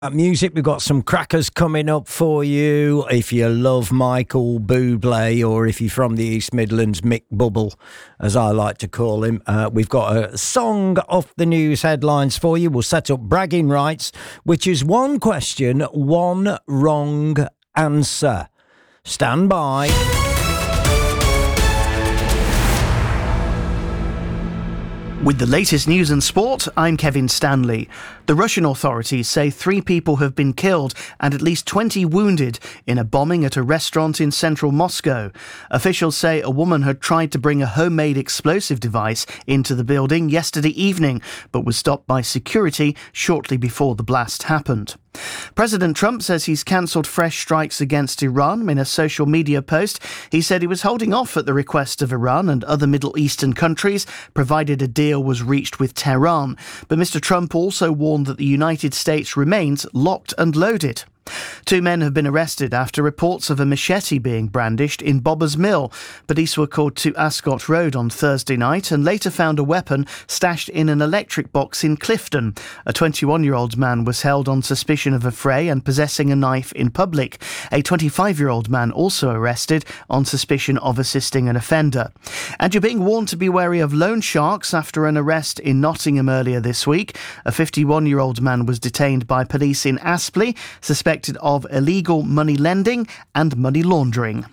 Music, we've got some crackers coming up for you. If you love Michael Bublé, or if you're from the East Midlands, Mick Bubble, as I like to call him, we've got a song off the news headlines for you. We'll set up bragging rights, which is one question, one wrong answer. Stand by. With the latest news and sport, I'm Kevin Stanley. The Russian authorities say 3 people have been killed and at least 20 wounded in a bombing at a restaurant in central Moscow. Officials say a woman had tried to bring a homemade explosive device into the building yesterday evening, but was stopped by security shortly before the blast happened. President Trump says he's cancelled fresh strikes against Iran. In a social media post, he said he was holding off at the request of Iran and other Middle Eastern countries, provided a deal was reached with Tehran. But Mr. Trump also warned that the United States remains locked and loaded. 2 men have been arrested after reports of a machete being brandished in Bobber's Mill. Police were called to Ascot Road on Thursday night and later found a weapon stashed in an electric box in Clifton. A 21-year-old man was held on suspicion of a fray and possessing a knife in public. A 25-year-old man also arrested on suspicion of assisting an offender. And you're being warned to be wary of loan sharks after an arrest in Nottingham earlier this week. A 51-year-old man was detained by police in Aspley, suspected of illegal money lending and money laundering.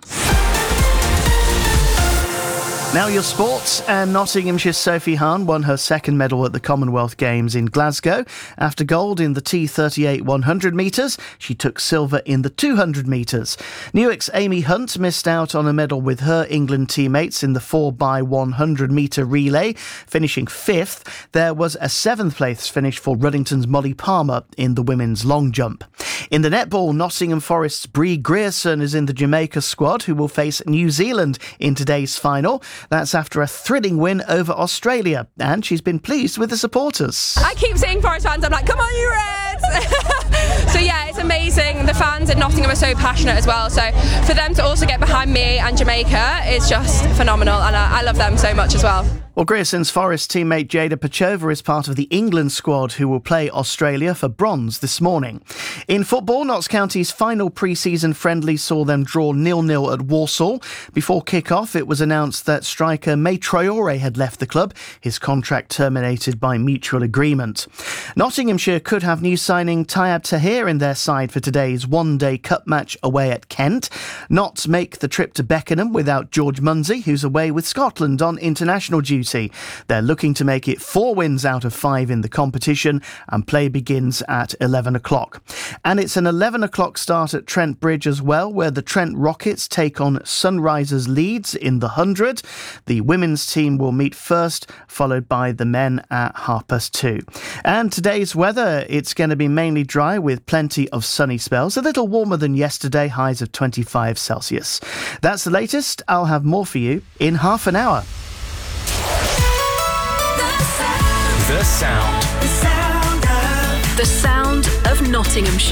Now your sports, and Nottinghamshire's Sophie Hahn won her second medal at the Commonwealth Games in Glasgow. After gold in the T38 100 metres, she took silver in the 200 metres. Newark's Amy Hunt missed out on a medal with her England teammates in the 4x100 metre relay, finishing 5th. There was a 7th place finish for Ruddington's Molly Palmer in the women's long jump. In the netball, Nottingham Forest's Bree Grierson is in the Jamaica squad, who will face New Zealand in today's final. That's after a thrilling win over Australia, and she's been pleased with the supporters. I keep seeing Forest fans, I'm like, come on you Reds! So yeah, it's amazing. The fans in Nottingham are so passionate as well, so for them to also get behind me and Jamaica is just phenomenal, and I love them so much as well. Well, Grierson's Forest teammate Jada Pachova is part of the England squad who will play Australia for bronze this morning. In football, Notts County's final pre-season friendly saw them draw 0-0 at Walsall. Before kick-off, it was announced that striker May Traore had left the club, his contract terminated by mutual agreement. Nottinghamshire could have new signing Tayab Tahir in their side for today's one-day cup match away at Kent. Notts make the trip to Beckenham without George Munsey, who's away with Scotland on international duty. They're looking to make it 4 wins out of 5 in the competition, and play begins at 11 o'clock. And it's an 11 o'clock start at Trent Bridge as well, where the Trent Rockets take on Sunrisers Leeds in the 100. The women's team will meet first, followed by the men at 2:30. And today's weather, it's going to be mainly dry with plenty of sunny spells, a little warmer than yesterday, highs of 25 Celsius. That's the latest. I'll have more for you in half an hour. The sound of Nottinghamshire.